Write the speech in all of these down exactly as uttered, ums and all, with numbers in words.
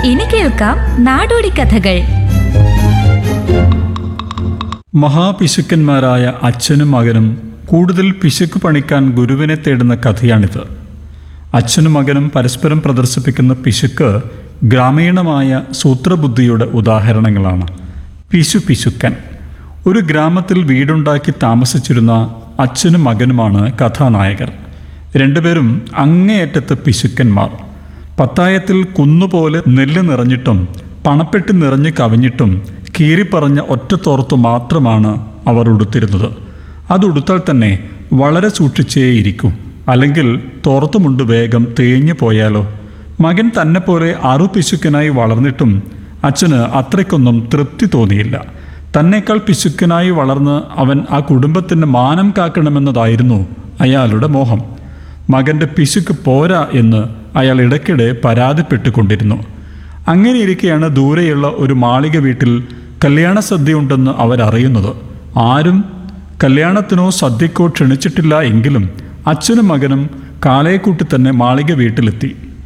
ഇനി കേൾക്കാം നാടോടി കഥകൾ. മഹാപിശുക്കന്മാരായ അച്ഛനും മകനും കൂടുതൽ പിശുക്ക് പണിക്കാൻ ഗുരുവിനെ തേടുന്ന കഥയാണിത്. അച്ഛനും മകനും പരസ്പരം പ്രദർശിപ്പിക്കുന്ന പിശുക്ക് ഗ്രാമീണമായ സൂത്രബുദ്ധിയുടെ ഉദാഹരണങ്ങളാണ്. പിശു പിശുക്കൻ. ഒരു ഗ്രാമത്തിൽ വീടുണ്ടാക്കി താമസിച്ചിരുന്ന അച്ഛനും മകനുമാണ് കഥാനായകർ. രണ്ടുപേരും അങ്ങേയറ്റത്ത് പിശുക്കന്മാർ. പത്തായത്തിൽ കുന്നുപോലെ നെല്ല് നിറഞ്ഞിട്ടും പണപ്പെട്ടി നിറഞ്ഞു കവിഞ്ഞിട്ടും കീറിപ്പറഞ്ഞ ഒറ്റത്തോർത്തു മാത്രമാണ് അവർ ഉടുത്തിരുന്നത്. അതുടുത്താൽ തന്നെ വളരെ സൂക്ഷിച്ചേയിരിക്കൂ, അല്ലെങ്കിൽ തോർത്തുമുണ്ട് വേഗം തേഞ്ഞു പോയാലോ. മകൻ തന്നെ പോലെ അറു പിശുക്കനായി വളർന്നിട്ടും അച്ഛന് അത്രയ്ക്കൊന്നും തൃപ്തി തോന്നിയില്ല. തന്നേക്കാൾ പിശുക്കനായി വളർന്ന് അവൻ ആ കുടുംബത്തിൻ്റെ മാനം കാക്കണമെന്നതായിരുന്നു അയാളുടെ മോഹം. മകൻ്റെ പിശുക്ക് പോരാ എന്ന് അയാൾ ഇടയ്ക്കിടെ പരാതിപ്പെട്ടുകൊണ്ടിരുന്നു. അങ്ങനെയിരിക്കെയാണ് ദൂരെയുള്ള ഒരു മാളിക വീട്ടിൽ കല്യാണ സദ്യ ഉണ്ടെന്ന് അവരറിയുന്നത്. ആരും കല്യാണത്തിനോ സദ്യക്കോ ക്ഷണിച്ചിട്ടില്ല എങ്കിലും അച്ഛനും മകനും കാലയെക്കൂട്ടി തന്നെ മാളിക വീട്ടിലെത്തി.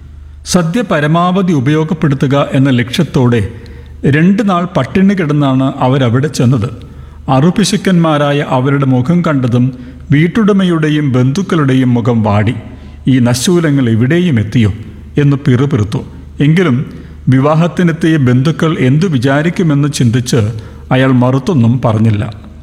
സദ്യ പരമാവധി ഉപയോഗപ്പെടുത്തുക എന്ന ലക്ഷ്യത്തോടെ രണ്ട് നാൾ പട്ടിണി കിടന്നാണ് അവരവിടെ ചെന്നത്. അറുപിശുക്കന്മാരായ അവരുടെ മുഖം കണ്ടതും വീട്ടുടമയുടെയും ബന്ധുക്കളുടെയും മുഖം വാടി. ഈ നശൂലങ്ങൾ എവിടെയും എത്തിയോ എന്ന് പിറുപിറുത്തു. എങ്കിലും വിവാഹത്തിനെത്തിയ ബന്ധുക്കൾ എന്തു വിചാരിക്കുമെന്ന് ചിന്തിച്ച് അയാൾ മറുത്തൊന്നും പറഞ്ഞില്ല.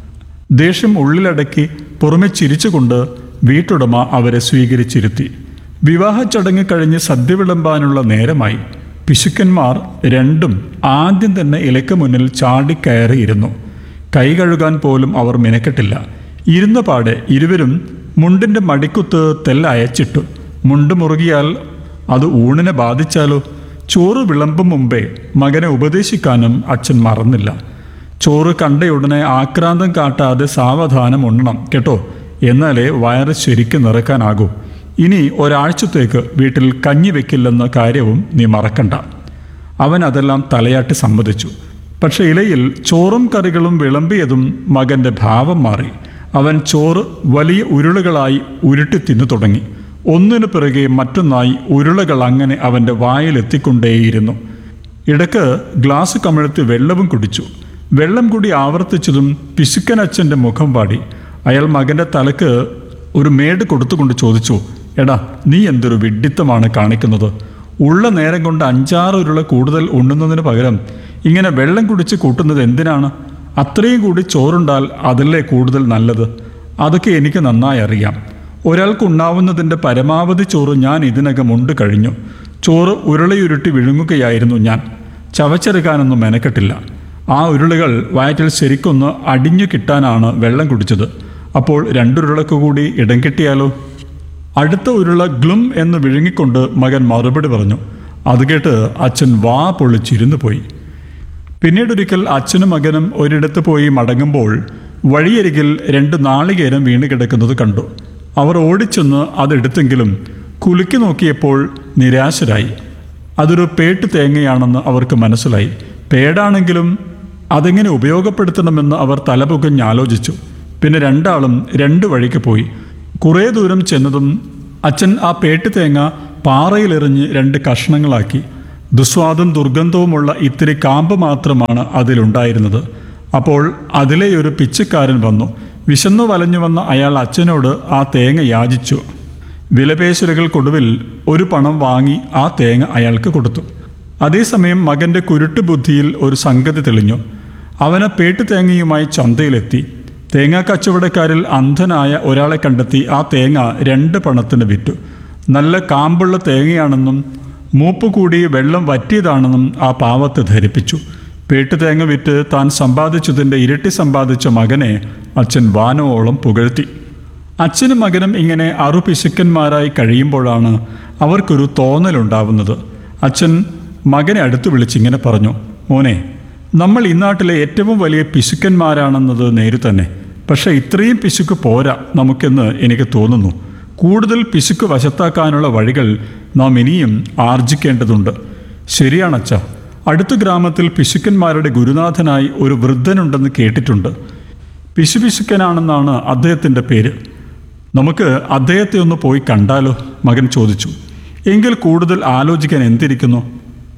ദേഷ്യം ഉള്ളിലടക്കി പുറമെ ചിരിച്ചുകൊണ്ട് വീട്ടുടമ അവരെ സ്വീകരിച്ചിരുത്തി. വിവാഹ ചടങ്ങ് കഴിഞ്ഞ് സദ്യ വിളമ്പാനുള്ള നേരമായി. പിശുക്കന്മാർ രണ്ടും ആദ്യം തന്നെ ഇലയ്ക്ക് മുന്നിൽ ചാടിക്കയറിയിരുന്നു. കൈ കഴുകാൻ പോലും അവർ മിനക്കെട്ടില്ല. ഇരുന്ന പാടെ ഇരുവരും മുണ്ടിൻ്റെ മടിക്കുത്ത് തെല്ലയച്ചിട്ടു. മുണ്ട് മുറുകിയാൽ അത് ഊണിനെ ബാധിച്ചാലോ. ചോറ് വിളമ്പും മുമ്പേ മകനെ ഉപദേശിക്കാനും അച്ഛൻ മറന്നില്ല. ചോറ് കണ്ടയുടനെ ആക്രാന്തം കാട്ടാതെ സാവധാനം ഉണ്ണണം കേട്ടോ, എന്നാലേ വയറ് ശരിക്കും നിറക്കാനാകൂ. ഇനി ഒരാഴ്ചത്തേക്ക് വീട്ടിൽ കഞ്ഞി വെക്കില്ലെന്ന കാര്യവും നീ മറക്കണ്ട. അവൻ അതെല്ലാം തലയാട്ടി സമ്മതിച്ചു. പക്ഷെ ഇലയിൽ ചോറും കറികളും വിളമ്പിയതും മകൻ്റെ ഭാവം മാറി. അവൻ ചോറ് വലിയ ഉരുളകളായി ഉരുട്ടി തിന്നു തുടങ്ങി. ഒന്നിനു പിറകെ മറ്റൊന്നായി ഉരുളകൾ അങ്ങനെ അവൻ്റെ വായിലെത്തിക്കൊണ്ടേയിരുന്നു. ഇടയ്ക്ക് ഗ്ലാസ് കമിഴ്ത്തി വെള്ളവും കുടിച്ചു. വെള്ളം കൂടി ആവർത്തിച്ചതും പിശുക്കനച്ഛൻ്റെ മുഖം വാടി. അയാൾ മകൻ്റെ തലക്ക് ഒരു മേട് കൊടുത്തുകൊണ്ട് ചോദിച്ചു, എടാ, നീ എന്തൊരു വിഡ്ഢിത്തമാണ് കാണിക്കുന്നത്? ഉള്ള നേരം കൊണ്ട് അഞ്ചാറ് ഉരുള കൂടുതൽ ഉണ്ണുന്നതിന് പകരം ഇങ്ങനെ വെള്ളം കുടിച്ച് കൂട്ടുന്നത് എന്തിനാണ്? അത്രയും കൂടി ചോറുണ്ടാൽ അതല്ലേ കൂടുതൽ നല്ലത്? അതൊക്കെ എനിക്ക് നന്നായി അറിയാം. ഒരാൾക്ക് ഉണ്ണാവുന്നതിൻ്റെ പരമാവധി ചോറ് ഞാൻ ഇതിനകം ഉണ്ട് കഴിഞ്ഞു. ചോറ് ഉരുളയുരുട്ടി വിഴുങ്ങുകയായിരുന്നു ഞാൻ. ചവച്ചെറുക്കാനൊന്നും മെനക്കെട്ടില്ല. ആ ഉരുളകൾ വയറ്റിൽ ശരിക്കൊന്ന് അടിഞ്ഞു കിട്ടാനാണ് വെള്ളം കുടിച്ചത്. അപ്പോൾ രണ്ടുരുളക്ക് കൂടി ഇടം കിട്ടിയാലോ? അടുത്ത ഉരുള ഗ്ലും എന്ന് വിഴുങ്ങിക്കൊണ്ട് മകൻ മറുപടി പറഞ്ഞു. അത് കേട്ട് അച്ഛൻ വാ പൊളിച്ചിരുന്നു പോയി. പിന്നീടൊരിക്കൽ അച്ഛനും മകനും ഒരിടത്ത് പോയി മടങ്ങുമ്പോൾ വഴിയരികിൽ രണ്ട് നാളികേരം വീണ് കിടക്കുന്നത് കണ്ടു. അവർ ഓടിച്ചെന്ന് അതെടുത്തെങ്കിലും കുലുക്കി നോക്കിയപ്പോൾ നിരാശരായി. അതൊരു പേട്ട് തേങ്ങയാണെന്ന് അവർക്ക് മനസ്സിലായി. പേടാണെങ്കിലും അതെങ്ങനെ ഉപയോഗപ്പെടുത്തണമെന്ന് അവർ തലപുകഞ്ഞാലോചിച്ചു. പിന്നെ രണ്ടാളും രണ്ട് വഴിക്ക് പോയി. കുറേ ദൂരം ചെന്നതും അച്ഛൻ ആ പേട്ട് തേങ്ങ പാറയിലെറിഞ്ഞ് രണ്ട് കഷ്ണങ്ങളാക്കി. ദുസ്വാദും ദുർഗന്ധവുമുള്ള ഇത്തിരി കാമ്പ് മാത്രമാണ് അതിലുണ്ടായിരുന്നത്. അപ്പോൾ അതിലെ ഒരു പിച്ചക്കാരൻ വന്നു. വിശന്നു വലഞ്ഞു വന്ന അയാൾ അച്ഛനോട് ആ തേങ്ങ യാചിച്ചു. വിലപേശലുകൾക്കൊടുവിൽ ഒരു പണം വാങ്ങി ആ തേങ്ങ അയാൾക്ക് കൊടുത്തു. അതേസമയം മകൻ്റെ കുരുട്ട് ബുദ്ധിയിൽ ഒരു സംഗതി തെളിഞ്ഞു. അവനെ പേട്ട് തേങ്ങയുമായി ചന്തയിലെത്തി. തേങ്ങാ കച്ചവടക്കാരിൽ അന്ധനായ ഒരാളെ കണ്ടെത്തി ആ തേങ്ങ രണ്ട് പണത്തിന് വിറ്റു. നല്ല കാമ്പുള്ള തേങ്ങയാണെന്നും മൂപ്പ് കൂടി വെള്ളം വറ്റിയതാണെന്നും ആ പാവത്തെ ധരിപ്പിച്ചു. പേട്ട് തേങ്ങ വിറ്റ് താൻ സമ്പാദിച്ചതിൻ്റെ ഇരട്ടി സമ്പാദിച്ച മകനെ അച്ഛൻ വാനോളം പുകഴ്ത്തി. അച്ഛനും മകനും ഇങ്ങനെ അറു പിശുക്കന്മാരായി കഴിയുമ്പോഴാണ് അവർക്കൊരു തോന്നലുണ്ടാവുന്നത്. അച്ഛൻ മകനെ അടുത്ത് വിളിച്ചിങ്ങനെ പറഞ്ഞു, മോനെ, നമ്മൾ ഈ നാട്ടിലെ ഏറ്റവും വലിയ പിശുക്കന്മാരാണെന്നത് നേരു തന്നെ. പക്ഷേ ഇത്രയും പിശുക്ക് പോരാ നമുക്കെന്ന് എനിക്ക് തോന്നുന്നു. കൂടുതൽ പിശുക്ക് വശത്താക്കാനുള്ള വഴികൾ നാം ഇനിയും ആർജിക്കേണ്ടതുണ്ട്. ശരിയാണച്ഛ, അടുത്ത ഗ്രാമത്തിൽ പിശുക്കന്മാരുടെ ഗുരുനാഥനായി ഒരു വൃദ്ധനുണ്ടെന്ന് കേട്ടിട്ടുണ്ട്. പിശുപിശുക്കനാണെന്നാണ് അദ്ദേഹത്തിൻ്റെ പേര്. നമുക്ക് അദ്ദേഹത്തെ ഒന്ന് പോയി കണ്ടാലോ? മകൻ ചോദിച്ചു. എങ്കിൽ കൂടുതൽ ആലോചിക്കാൻ എന്തിരിക്കുന്നു?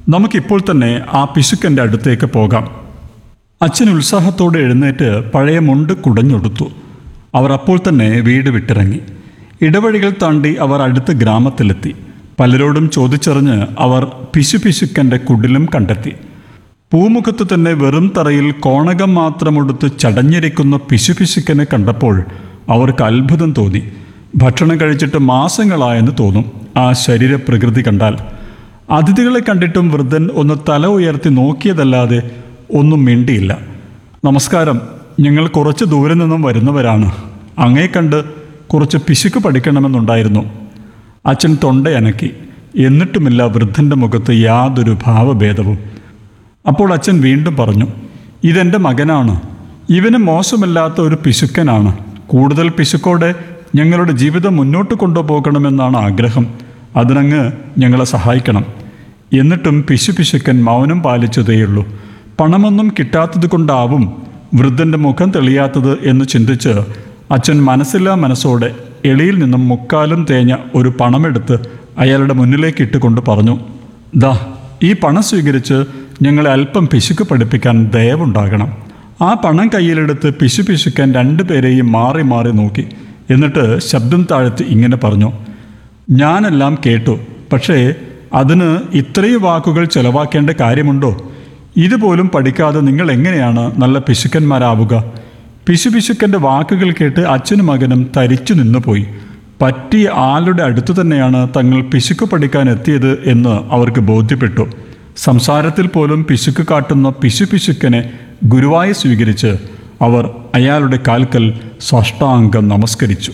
നമുക്കിപ്പോൾ തന്നെ ആ പിശുക്കൻ്റെ അടുത്തേക്ക് പോകാം. അച്ഛൻ ഉത്സാഹത്തോടെ എഴുന്നേറ്റ് പഴയ മുണ്ട് കുടഞ്ഞൊടുത്തു. അവർ അപ്പോൾ തന്നെ വീട് വിട്ടിറങ്ങി. ഇടവഴികൾ താണ്ടി അവർ അടുത്ത ഗ്രാമത്തിലെത്തി. പലരോടും ചോദിച്ചറിഞ്ഞ് അവർ പിശുപിശുക്കൻ്റെ കുടിലും കണ്ടെത്തി. പൂമുഖത്ത് തന്നെ വെറും തറയിൽ കോണകം മാത്രമെടുത്ത് ചടഞ്ഞിരിക്കുന്ന പിശുപിശുക്കനെ കണ്ടപ്പോൾ അവർക്ക് അത്ഭുതം തോന്നി. ഭക്ഷണം കഴിച്ചിട്ട് മാസങ്ങളായെന്ന് തോന്നും ആ ശരീരപ്രകൃതി കണ്ടാൽ. അതിഥികളെ കണ്ടിട്ടും വൃദ്ധൻ ഒന്ന് തല ഉയർത്തി നോക്കിയതല്ലാതെ ഒന്നും മിണ്ടിയില്ല. നമസ്കാരം, ഞങ്ങൾ കുറച്ച് ദൂരെ നിന്നും വരുന്നവരാണ്. അങ്ങേ കണ്ട് കുറച്ച് പിശുക്ക് പഠിക്കണമെന്നുണ്ടായിരുന്നു. അച്ഛൻ തൊണ്ടയനക്കി. എന്നിട്ടുമില്ല വൃദ്ധൻ്റെ മുഖത്ത് യാതൊരു ഭാവഭേദവും. അപ്പോൾ അച്ഛൻ വീണ്ടും പറഞ്ഞു, ഇതെൻ്റെ മകനാണ്. ഇവന് മോശമില്ലാത്ത ഒരു പിശുക്കനാണ്. കൂടുതൽ പിശുക്കോടെ ഞങ്ങളുടെ ജീവിതം മുന്നോട്ട് കൊണ്ടുപോകണമെന്നാണ് ആഗ്രഹം. അതിനങ്ങ് ഞങ്ങളെ സഹായിക്കണം. എന്നിട്ടും പിശുപിശുക്കൻ മൗനം പാലിച്ചതേയുള്ളൂ. പണമൊന്നും കിട്ടാത്തത് കൊണ്ടാവും വൃദ്ധൻ്റെ മുഖം തെളിയാത്തത് എന്ന് ചിന്തിച്ച് അച്ഛൻ മനസ്സില്ലാ മനസ്സോടെ എളിയിൽ നിന്നും മുക്കാലും തേഞ്ഞ ഒരു പണമെടുത്ത് അയാളുടെ മുന്നിലേക്ക് ഇട്ടുകൊണ്ട് പറഞ്ഞു, ദാ ഈ പണം സ്വീകരിച്ച് ഞങ്ങളെ അല്പം പിശുക്ക് പഠിപ്പിക്കാൻ ദയവുണ്ടാകണം. ആ പണം കയ്യിലെടുത്ത് പിശുപിശുക്കാൻ രണ്ടുപേരെയും മാറി മാറി നോക്കി. എന്നിട്ട് ശബ്ദം താഴ്ത്തി ഇങ്ങനെ പറഞ്ഞു, ഞാനെല്ലാം കേട്ടു. പക്ഷേ അതിന് ഇത്രയും വാക്കുകൾ ചെലവാക്കേണ്ട കാര്യമുണ്ടോ? ഇതുപോലും പഠിക്കാതെ നിങ്ങൾ എങ്ങനെയാണ് നല്ല പിശുക്കന്മാരാവുക? പിശുപിശുക്കൻ്റെ വാക്കുകൾ കേട്ട് അച്ഛനും മകനും തരിച്ചു നിന്നുപോയി. പറ്റിയ ആളുടെ അടുത്തു തന്നെയാണ് തങ്ങൾ പിശുക്ക് പഠിക്കാൻ എത്തിയത് എന്ന് അവർക്ക് ബോധ്യപ്പെട്ടു. സംസാരത്തിൽ പോലും പിശുക്ക് കാട്ടുന്ന പിശുപിശുക്കനെ ഗുരുവായി സ്വീകരിച്ച് അവർ അയാളുടെ കാൽക്കൽ സാഷ്ടാംഗം നമസ്കരിച്ചു.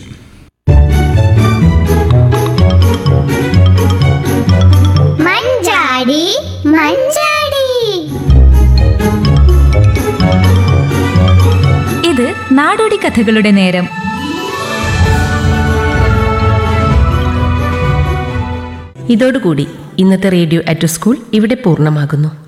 മഞ്ചാടി മഞ്ചാടി. ഇത് നാടോടി കഥകളുടെ നേരം. ഇതോടുകൂടി ഇന്നത്തെ റേഡിയോ അറ്റ് സ്കൂൾ ഇവിടെ പൂർണ്ണമാകുന്നു.